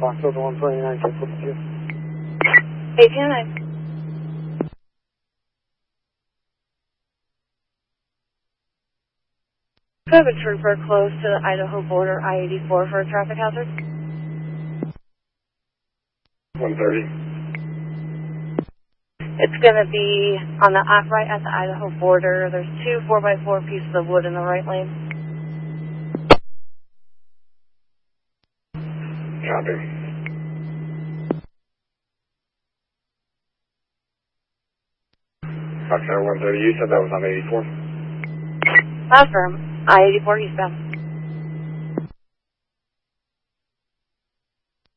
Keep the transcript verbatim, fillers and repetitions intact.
Fox over one twenty-nine, ten forty-two. eighteen nine. I have a trooper close to the Idaho border, I eighty-four, for a traffic hazard. one thirty. It's going to be on the uh, right at the Idaho border. There's two four by four pieces of wood in the right lane. Copy. Foxtrot one thirty, you said that was on eighty-four? Affirm, I eighty-four eastbound.